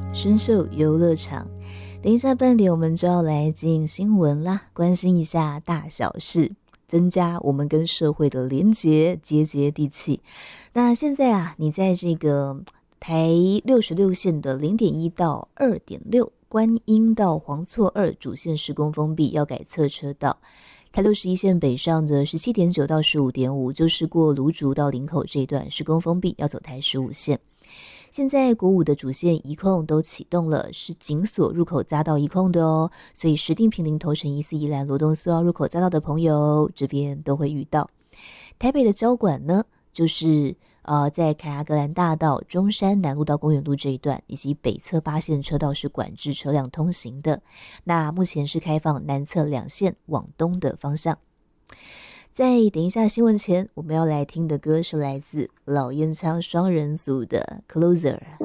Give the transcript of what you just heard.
深受游乐场。等一下半点我们就要来进新闻啦，关心一下大小事，增加我们跟社会的连结，接接地气。那现在啊，你在这个台66线的 0.1 到 2.6 观音到黄厝2主线施工封闭，要改侧车道。台61线北上的 17.9 到 15.5 就是过芦竹到林口这一段施工封闭，要走台15线。现在国5的主线移控都启动了，是紧锁入口匝道移控的哦，所以石碇坪林头城宜四宜兰罗东苏澳入口匝道的朋友，这边都会遇到。台北的交管呢，就是在凯达格兰大道、中山南路到公园路这一段，以及北侧8线车道是管制车辆通行的。那目前是开放南侧2线往东的方向。在等一下新闻前，我们要来听的歌是来自老烟枪双人组的《Closer》。